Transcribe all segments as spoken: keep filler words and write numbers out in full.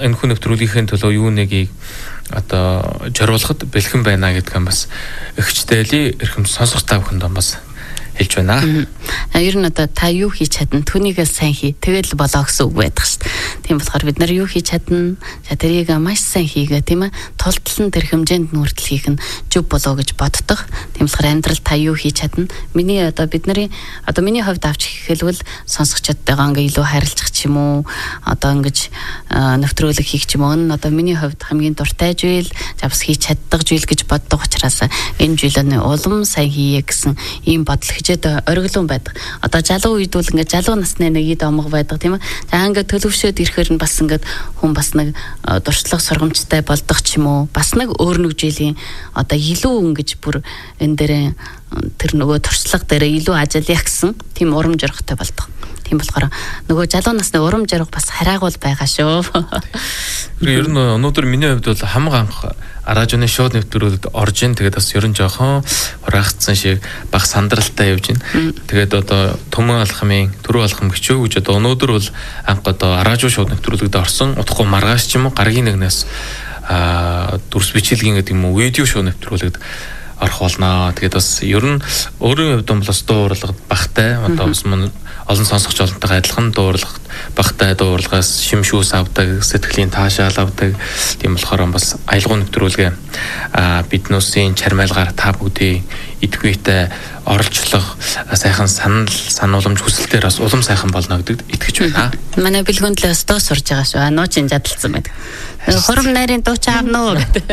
энэ хүн нэвтрүүлгийн төлөө юу нэгийг одоо зориулахад бэлхэн байна гэдэг нь бас эгчтэйли эрхэм сонсох та бүхэнд бас хэлж байна. Ер нь одоо та юу хийж чадна, түүнийгээ сайн хий, тэгэл болоо гэсэн үг байдаг шүү дээ. Тийм болохоор бид нар юу хийж чадна, за тэрийг маш сайн хийгээ, тийм ээ. Тултал нь тэр хэмжээнд нүртэл хийх нь зөв болоо гэж боддог. Тийм болохоор амьдрал та юу хийж чадна. Миний одоо бидний одоо миний хувьд авч хэлбэл сонсогчдтойгоо ингээ илүү харилцах ч юм уу, одоо ингэж нэвтрүүлэг хийх ч юм уу. Одоо миний хувьд хамгийн дуртай зүйл, за бас хийж чаддаг зүйл гэж боддог учраас энэ зүйлээ улам сайн хийе гэсэн ийм бодол хичээд ориглон байдаг. Одоо залуу үед бол ингээд залуу насны нэг ид омго байдаг тийм ээ. За ингээд төлөвшөөд ирэхээр нь бас ингээд хүн бас нэг дуршлах сургамжтай болдог ч юм уу. Бас нэг өөр нэг жилийн одоо илүү ингэж бүр энэ дээрээ тэр нөгөө туршлага дээрээ илүү ажиллах гэсэн тийм урам зоригтой болдог. Тийм болохоор нөгөө залуу насны урам зориг бас хараагуул байгаа шүү. Ер нь өнөөдөр миний хувьд бол хамаг анх радионы шоу нэвтрүүлэгт орж ин тэгээд бас ер нь жоохон хураагдсан шиг баг сандралтай явж байна. Тэгээд одоо Төмөн алхмын Түрүү алхам гिचөө гэж одоо өнөөдөр бол анх одоо радио шоу нэвтрүүлэгт орсон. Утгагүй маргааш ч юм уу гаргийн нэгнээс аа дүрс бичлэгийн гэдэг юм уу видео шоу нэвтрүүлэгт орох болно. Тэгээд бас ер нь өөрийн хувьд бас дуу урлагт багтай одоо бас олон сонсогч олонтойгоо адилхан дуу урлагт багтай дуу урлагаас шим шүүс авдаг, сэтгэлийн таашаал авдаг. Тийм болохоор бас аялгау нэвтрүүлгээ а биднүүсийн чармайлгаар та бүгдийн идэвхтэй оролцох сайхан санал санууламж хүсэлтээр бас улам сайхан болно гэдэгт итгэж байна. Манай бэлгүүндлээс дуу сурж байгаа шүү. Нуучин жадалцсан байдаг. Хором нарийн дуу чаавна уу гэдэг.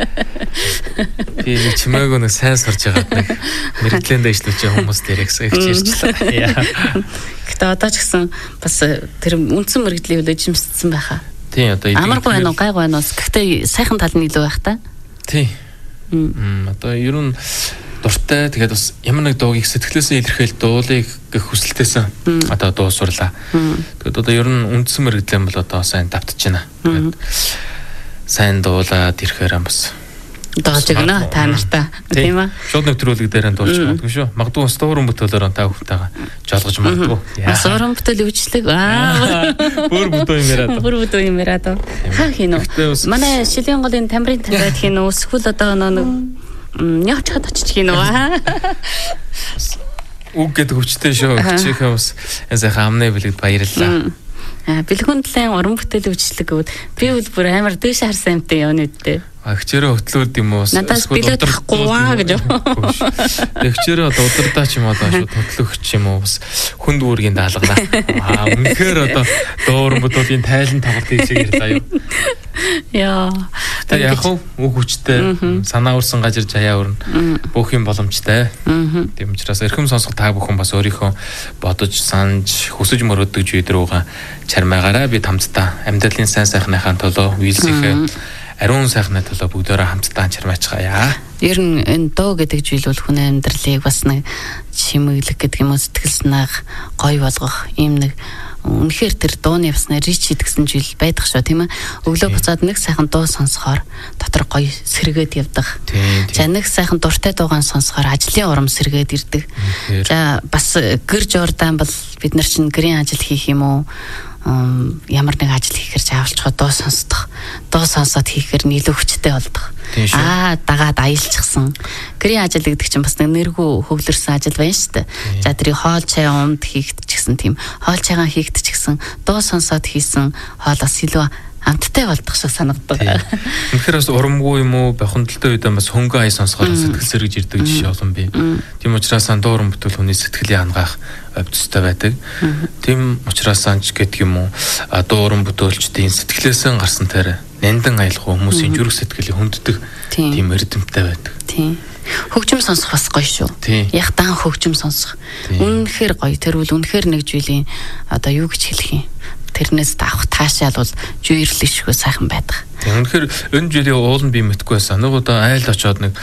Тийм чимээгөө нэг сайн сурж байгаа нэг мэрэгдлэн дэвшлүүлж хүмүүс дээр их ирчлээ. Гэтэ одоо ч гэсэн бас тэр үндсэн мэрэгдлийн үл эзэмссэн байхаа. Тийм одоо амаргүй байна уу, гайгүй байна уу? Гэтэ сайхан тал нь илүү байх та. Тийм. Мм одоо ер нь дуртай тэгээд бас ямар нэг дуугийг сэтгэлээсээ илэрхийл дуулыг гэх хүсэлтээсэн одоо дуу сурлаа. Тэгээд одоо ер нь үндсэн мэрэгдлэн бол одоо сайн давтаж байна. Тэгээд сайн дуулаад ирэхээр бас доож өгнө та нартай тийм ээ. Шууд нэвтрүүлэг дээр нь дуулж магадгүй шүү. Магадгүй бас дууран бүтээлээр та хүүхдтэйгээ жолгож магадгүй. Бас уран бүтээл өвчлөг. Аа. Бүр бүтөө юм яриад. Бүр бүтөө юм яриад. Хаа хийнэ. Манай Шилийн голын тамирын тавиад хийнэ. Эсвэл одоо нэг нёч хад очиж хийнэ. Үг гэдэг хүчтэй шүү. Хичээхээ бас энэ сайхан амны бэлэгд баярлалаа. Аа бэлгүндлэн уран бүтээл өвчлөг гэвэл би бол бүр амар дээш харсан юмтай явна үдээ. Хичээрээ хөтлөөд юм уу? Надаас билет авахгүй аа гэж. Хичээрээ одоо удирдаа ч юм одоо шууд хөтлөх ч юм уу бас хүнд үүргийн даалгана. Аа үнэхээр одоо дуур бүдүүлийн тайлан тоглолтын шиг ярьлаа юу. Яа. Тэгээ яг үг хүчтэй санаа өрсөн гажир жаяа өрнө. Бүх юм боломжтой. Тийм учраас эрхэм сонсох та бүхэн бас өөрийнхөө бодож санаж хүсэж мөрөөддөг зүйл рүүгээ чармаагаараа бид хамтдаа амьдралын сайн сайхныхаа төлөө үйлсийнхээ ариун сайхны төлөө бүгдээрээ хамтдаа чармаачгаая. Ер нь энэ дуу гэдэг зүйл бол хүн амьдралыг бас нэг чимэглэх гэдэг юм уу сэтгэл санааг гоё болгох ийм нэг үнэхээр тэр дууны явснаар рич идгсэн зүйл байдаг шүү тийм ээ. Өглөө буцаад нэг сайхан дуу сонсохоор дотор гоё сэргээд явдаг. За нэг сайхан дуртай дуугаан сонсохоор ажлын урам сэргээд ирдэг. За бас гэр журдаан бол бид нар чинь гэрийн ажил хийх юм уу? Ямар нэг ажил хийхээр заавалчгаа дуу сонсдох. Дуу сонсоод хийхээр илүү хүчтэй болдог. Аа дагаад аялчихсан. Гэрийн ажил гэдэг чинь бас нэг нэргүй хөвлөрсөн ажил байна шүү дээ. За тэрийг хоол чай унд хийхэд ч гэсэн тийм хоол чайгаа хийхэд ч гэсэн дуу сонсоод хийсэн хоолоос илүү амттай болдох шиг санагддаг. Үнэхээр бас урамгүй юм уу бахимдалтай үед бас хөнгө ай сонсохоор сэтгэл сэргэж ирдэг жишээ олон бий. Тийм учраас дуу уран бүтээл хүний сэтгэлийг хангаах өвдөстэй байдаг. Тийм учраас анч гэдэг юм уу дуу уран бүтээлчдийн сэтгэлээсээ гарсан тэр нандин аялах хүмүүсийн зүрх сэтгэлийг хүнддэг тийм эрдэмтдэй байдаг. Тийм. Хөгжим сонсох бас гоё шүү. Яг дан хөгжим сонсох. Үнэхээр гоё. Тэр үл үнэхээр нэг зүйлийн одоо юу гэж хэлэх юм. Тэрнээс авах таашаал бол жүйрлэшгүй сайхан байдаг. Тийм үнэхээр энэ жилийн уул нь би мэдгүй байсан. Нэг удаа айлд очоод нэг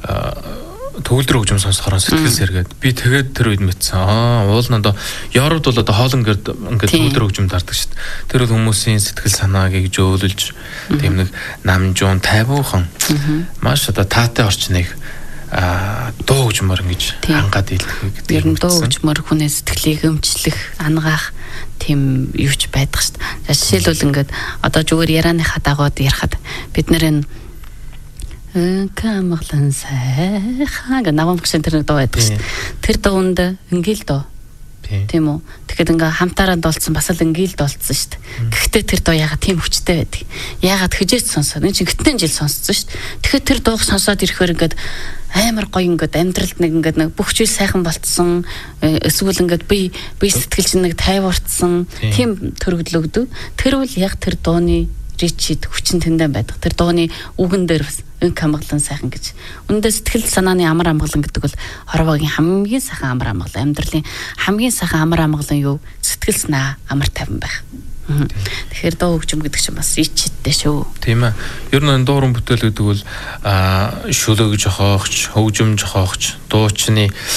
төгөлдөр хөгжим сонсохоор сэтгэл сэргээд би тэгээд тэр үед мэдсэн. Аа уул нь одоо Европд бол одоо хоолн гэрд ингээд төгөлдөр хөгжим дарддаг шүү дээ. Тэр бол хүмүүсийн сэтгэл санааг зөөлөж тийм нэг намжуун тайвуухан маш одоо таатай орчныг а дуу гэж хөгжмөр ингэж хангаад илэрхий гэдэг. Ер нь дуу хөгжмөр хүнээс сэтгэлийг өмчлөх, ангаах тийм юуч байдаг шүү дээ. Жишээлбэл ингээд одоо зүгээр ярианыхаа дагууд ярихад бид нэр энэ камглан сайхан гэх навамгшин тэр дуу байдаг шүү дээ. Тэр дуунд ингээл дуу. Тийм үү. Тэгэхэд ингээ хамтаараа дуулсан бас л ингээл дуулсан шүү дээ. Гэхдээ тэр дуу ягаад тийм хүчтэй байдаг. Ягаад хижээч сонсоод энэ чинь гэтэн жил сонссон шүү дээ. Тэгэхээр тэр дууг сонсоод ирэхээр ингээд амар гоё ингээд амьдралд нэг ингээд нэг бүх зүйл сайхан болцсон, эсвэл ингээд би би сэтгэл чинь нэг тайварцсан тийм төрөглөө гэдэг. Тэр үл яг тэр дууны ричид хүчин тэндэн байдаг. Тэр дууны үгэн дээр бас эн камглан сайхан гэж. Үндэ сэтгэл санааны амар амгалан гэдэг бол хорвогийн хамгийн сайхан амар амгалан, амьдралын хамгийн сайхан амар амгалан юу? Сэтгэл санаа амар тайван байх. Тэгэхээр дуу хөгжим гэдэг чинь бас ичидтэй шүү. Тийм ээ. Ер нь дууран бүтээл гэдэг бол аа шүлэг жохоогч, хөгжим жохоогч, дуучны